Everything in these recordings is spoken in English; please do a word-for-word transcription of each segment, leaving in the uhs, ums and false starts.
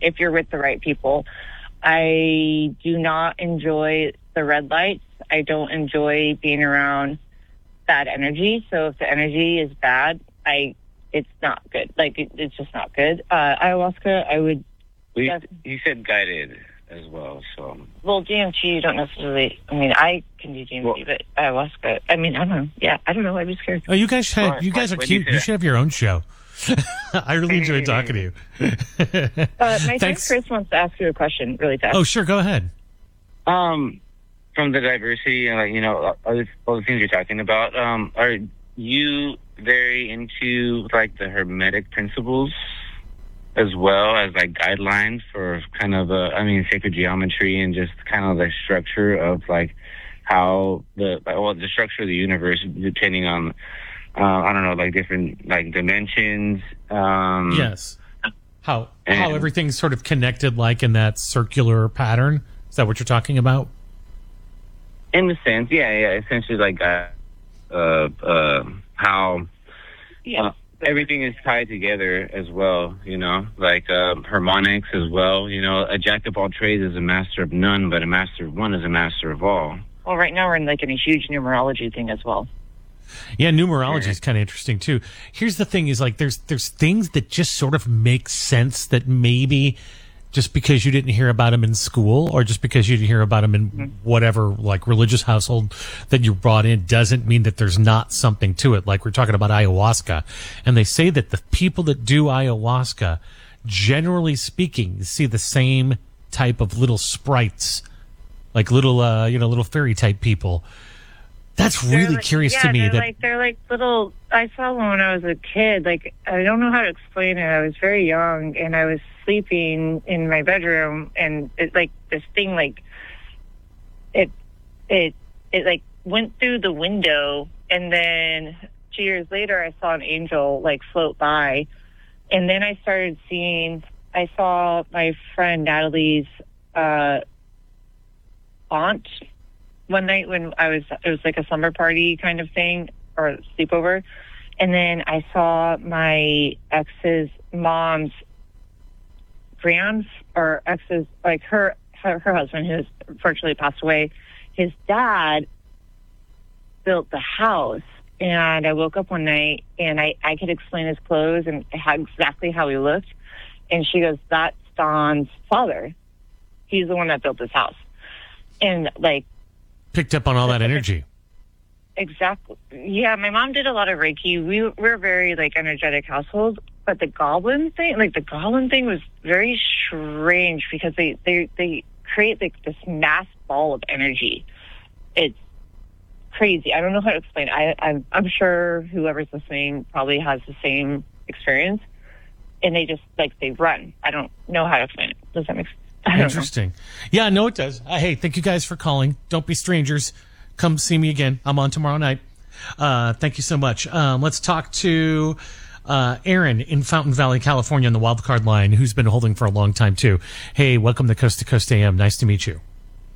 if you're with the right people. I do not enjoy the red lights. I don't enjoy being around bad energy. So if the energy is bad, I it's not good. Like, it, it's just not good. Uh, ayahuasca, I would... Well, you, you said guided as well, so... Well, D M T, you don't necessarily... I mean, I can do D M T, well, but ayahuasca... I mean, I don't know. Yeah, I don't know. I'd be scared. Oh, you guys, had, well, you guys are cute. You, you should have your own show. I really enjoyed talking to you. uh, my friend Chris wants to ask you a question really fast. Oh, sure. Go ahead. Um, from the diversity and, like, you know, all the, all the things you're talking about, um, are you very into, like, the Hermetic principles as well as, like, guidelines for kind of, uh, I mean, sacred geometry and just kind of the structure of, like, how the, well, the structure of the universe, depending on, uh, I don't know, like, different, like, dimensions. Um, yes. How how everything's sort of connected, like, in that circular pattern. Is that what you're talking about? In the sense, yeah, yeah, essentially, like, uh, uh, uh how yeah. uh, everything is tied together as well, you know, like uh, harmonics as well. You know, a jack of all trades is a master of none, but a master of one is a master of all. Well, right now we're in, like, in a huge numerology thing as well. Yeah, numerology is kind of interesting too. Here's the thing: is like there's there's things that just sort of make sense that maybe just because you didn't hear about them in school, or just because you didn't hear about them in mm-hmm. whatever like religious household that you brought in, doesn't mean that there's not something to it. Like we're talking about ayahuasca, and they say that the people that do ayahuasca, generally speaking, see the same type of little sprites, like little uh, you know little fairy type people. That's really like, curious yeah, to me. They're that like they're like little. I saw one when I was a kid. Like, I don't know how to explain it. I was very young, and I was sleeping in my bedroom, and it like this thing like it it it like went through the window, and then two years later, I saw an angel like float by, and then I started seeing. I saw my friend Natalie's uh, aunt. One night when I was, it was like a slumber party kind of thing, or sleepover. And then I saw my ex's mom's grand, or ex's, like her, her, her husband, who has unfortunately passed away. His dad built the house. And I woke up one night and I, I could explain his clothes and how, exactly how he looked. And she goes, that's Don's father. He's the one that built this house. And like, picked up on all that energy. Exactly. Yeah, my mom did a lot of Reiki. We we're very like energetic household, but the goblin thing, like the goblin thing, was very strange because they they they create like this mass ball of energy. It's crazy. I don't know how to explain. I I'm, I'm sure whoever's listening probably has the same experience, and they just like they run. I don't know how to explain it. Does that make sense? Interesting. Yeah, no, it does. Uh, hey, thank you guys for calling. Don't be strangers. Come see me again. I'm on tomorrow night. Uh, thank you so much. Um, let's talk to uh, Aaron in Fountain Valley, California on the wildcard line, who's been holding for a long time, too. Hey, welcome to Coast to Coast A M. Nice to meet you.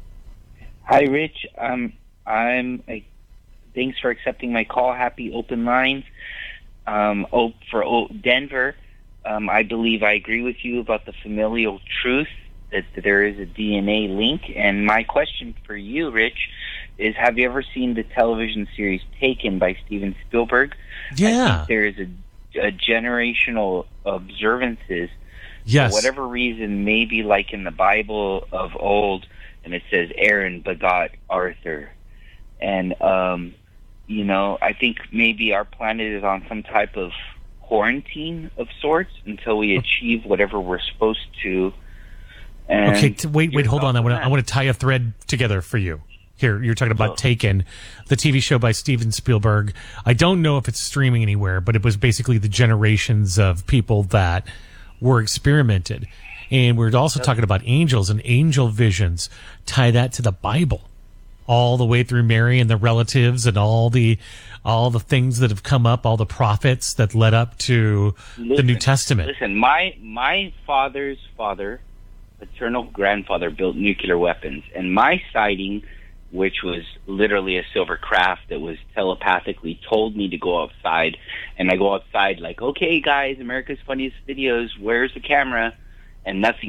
Hi, Rich. Um, I'm. Uh, thanks for accepting my call. Happy open lines. Um, oh, for oh, Denver, um, I believe I agree with you about the familial truth, that there is a D N A link. And my question for you, Rich, is have you ever seen the television series Taken by Steven Spielberg? Yeah. I think there is a, a generational observances. Yes. For whatever reason, maybe like in the Bible of old, and it says Aaron begot Arthur. And, um, you know, I think maybe our planet is on some type of quarantine of sorts until we achieve whatever we're supposed to. And okay, t- wait, wait, hold on. I want to I want to tie a thread together for you. Here, you're talking about Taken, the T V show by Steven Spielberg. I don't know if it's streaming anywhere, but it was basically the generations of people that were experimented. And we're also talking about angels and angel visions. Tie that to the Bible, all the way through Mary and the relatives and all the all the things that have come up, all the prophets that led up to listen, the New Testament. Listen, my my father's father, paternal grandfather, built nuclear weapons, and my sighting, which was literally a silver craft that was telepathically told me to go outside, and I go outside like, okay, guys, America's Funniest Videos, where's the camera? And nothing